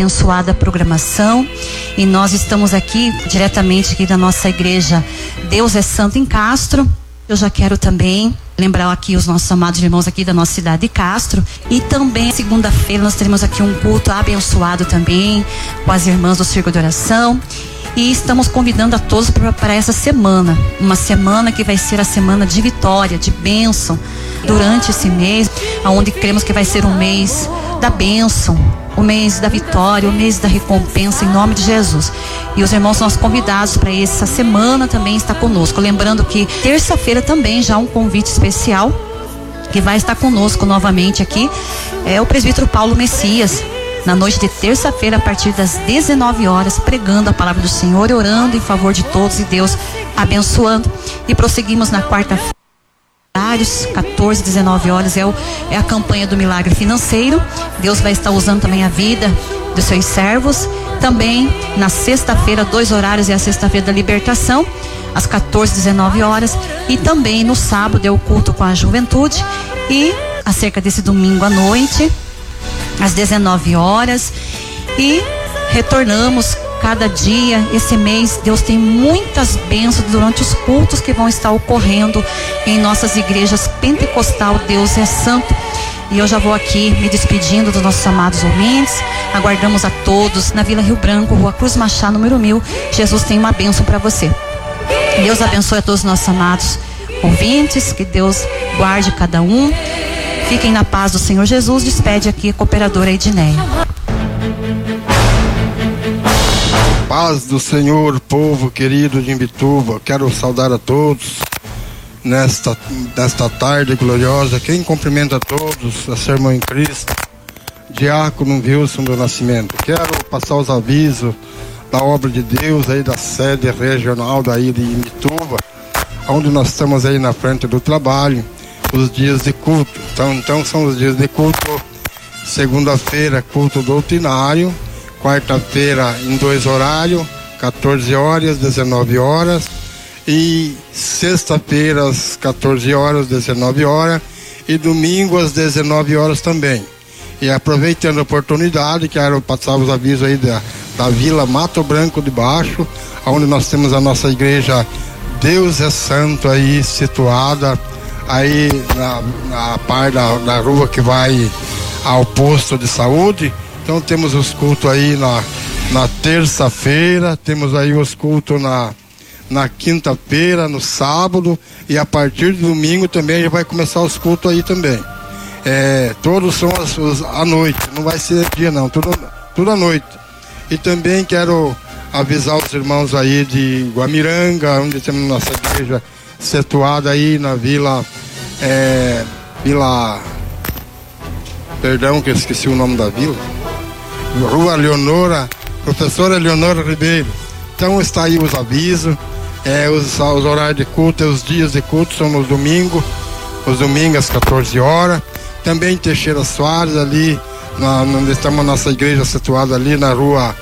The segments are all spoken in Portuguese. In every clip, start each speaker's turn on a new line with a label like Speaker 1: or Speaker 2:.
Speaker 1: abençoada programação. E nós estamos aqui diretamente aqui da nossa igreja Deus é Santo em Castro. Eu já quero também lembrar aqui os nossos amados irmãos aqui da nossa cidade de Castro. E também segunda-feira nós teremos aqui um culto abençoado também com as irmãs do Círculo de Oração. E estamos convidando a todos para essa semana, uma semana que vai ser a semana de vitória, de bênção, durante esse mês, onde cremos que vai ser um mês da bênção, o mês da vitória, o mês da recompensa, em nome de Jesus. E os irmãos são os convidados para essa semana também estar conosco. Lembrando que terça-feira também já um convite especial, que vai estar conosco novamente aqui, é o presbítero Paulo Messias, na noite de terça-feira, a partir das 19 horas, pregando a palavra do Senhor e orando em favor de todos e Deus abençoando. E prosseguimos na quarta-feira, 14, 19 horas, é a campanha do milagre financeiro. Deus vai estar usando também a vida dos seus servos. Também na sexta-feira, 2 horários, é a sexta-feira da libertação, às 14, 19 horas. E também no sábado é o culto com a juventude. E acerca desse domingo à noite, às 19 horas, e retornamos cada dia. Esse mês Deus tem muitas bênçãos durante os cultos que vão estar ocorrendo em nossas igrejas pentecostal. Deus é Santo. E eu já vou aqui me despedindo dos nossos amados ouvintes. Aguardamos a todos na Vila Rio Branco, Rua Cruz Machado, número 1000. Jesus tem uma bênção para você. Deus abençoe a todos os nossos amados ouvintes, que Deus guarde cada um. Fiquem na paz do Senhor Jesus. Despede aqui a cooperadora Edneia.
Speaker 2: Paz do Senhor, povo querido de Imbituba. Quero saudar a todos nesta tarde gloriosa. Quem cumprimenta a todos, a seu irmão em Cristo, Diácono Wilson do Nascimento. Quero passar os avisos da obra de Deus aí da sede regional daí de Imbituba, onde nós estamos aí na frente do trabalho. Os dias de culto, então são os dias de culto: segunda-feira, culto doutrinário; quarta-feira, em 2 horários, 14 horas, 19 horas, e sexta-feira, às 14 horas, 19 horas, e domingo, às 19 horas também. E aproveitando a oportunidade, quero passar os avisos aí da Vila Mato Branco de Baixo, onde nós temos a nossa igreja Deus é Santo aí situada aí na parte da rua que vai ao posto de saúde. Então temos os cultos aí na terça-feira, temos aí os cultos na quinta-feira, no sábado, e a partir de domingo também já vai começar os cultos aí também. Todos são à noite, não vai ser dia não, tudo à noite. E também quero avisar os irmãos aí de Guamiranga, onde temos nossa igreja situada aí na Vila, perdão que eu esqueci o nome da vila, Rua Leonora, Professora Leonora Ribeiro. Então está aí os avisos, os horários de culto, os dias de culto são os domingos às 14 horas. Também Teixeira Soares, ali onde estamos a nossa igreja situada ali na rua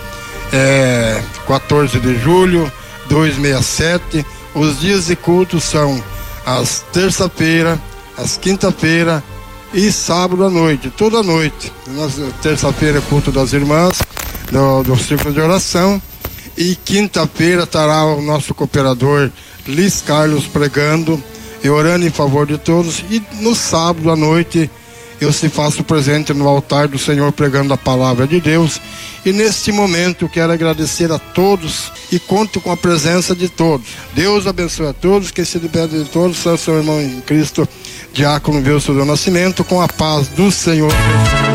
Speaker 2: 14 de julho, 267. Os dias de culto são às terça-feira, às quinta-feira e sábado à noite, toda a noite. Terça-feira é culto das irmãs do Círculo de Oração, e quinta-feira estará o nosso cooperador Luiz Carlos pregando e orando em favor de todos, e no sábado à noite eu se faço presente no altar do Senhor pregando a palavra de Deus. E neste momento quero agradecer a todos e conto com a presença de todos. Deus abençoe a todos, que se depende de todos, seu irmão em Cristo, Diácono Wilson do Nascimento, com a paz do Senhor Jesus.